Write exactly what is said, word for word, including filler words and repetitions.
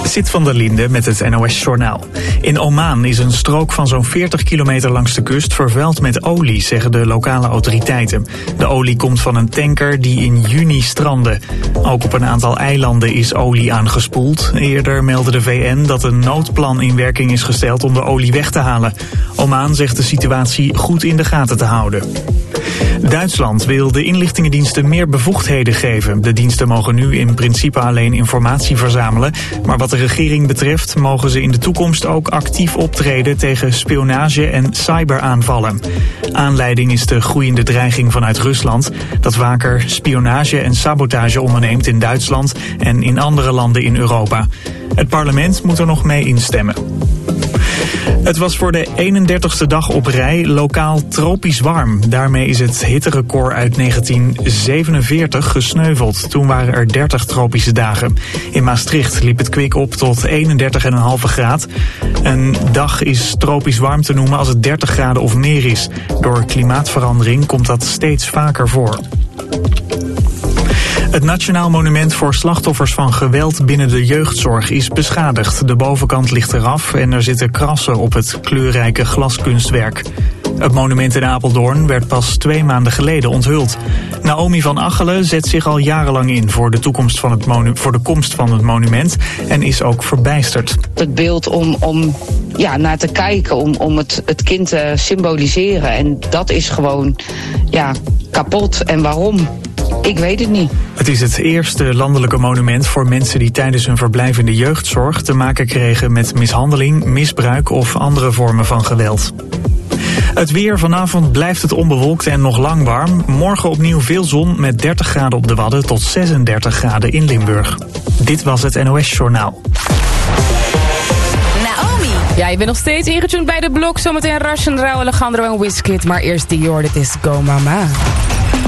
Sit van der Linde met het N O S-journaal. In Oman is een strook van zo'n veertig kilometer langs de kust vervuild met olie, zeggen de lokale autoriteiten. De olie komt van een tanker die in juni strandde. Ook op een aantal eilanden is olie aangespoeld. Eerder meldde de V N dat een noodplan in werking is gesteld om de olie weg te halen. Oman zegt de situatie goed in de gaten te houden. Duitsland wil de inlichtingendiensten meer bevoegdheden geven. De diensten mogen nu in principe alleen informatie verzamelen. Maar wat de regering betreft mogen ze in de toekomst ook actief optreden tegen spionage en cyberaanvallen. Aanleiding is de groeiende dreiging vanuit Rusland, dat vaker spionage en sabotage onderneemt in Duitsland en in andere landen in Europa. Het parlement moet er nog mee instemmen. Het was voor de eenendertigste dag op rij lokaal tropisch warm. Daarmee is het hitterecord uit negentien zevenenveertig gesneuveld. Toen waren er dertig tropische dagen. In Maastricht liep het kwik op tot eenendertig komma vijf graad. Een dag is tropisch warm te noemen als het dertig graden of meer is. Door klimaatverandering komt dat steeds vaker voor. Het Nationaal Monument voor Slachtoffers van Geweld binnen de jeugdzorg is beschadigd. De bovenkant ligt eraf en er zitten krassen op het kleurrijke glaskunstwerk. Het monument in Apeldoorn werd pas twee maanden geleden onthuld. Naomi van Achelen zet zich al jarenlang in voor de, toekomst van het monu- voor de komst van het monument en is ook verbijsterd. Het beeld om, om ja, naar te kijken, om, om het, het kind te symboliseren. En dat is gewoon ja, kapot. En waarom? Ik weet het niet. Het is het eerste landelijke monument voor mensen die tijdens hun verblijf in de jeugdzorg te maken kregen met mishandeling, misbruik of andere vormen van geweld. Het weer. Vanavond blijft het onbewolkt en nog lang warm. Morgen opnieuw veel zon met dertig graden op de Wadden tot zesendertig graden in Limburg. Dit was het N O S-journaal. Naomi. Ja, je bent nog steeds ingetuned bij de blok. Zometeen Russian, Rauw, Alejandro en Wizkid. Maar eerst Dior, dit is Go Mama.